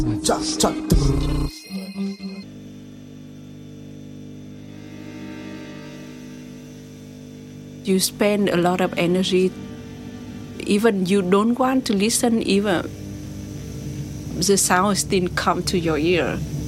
You spend a lot of energy. Even you don't want to listen, even the sound still come to your ear.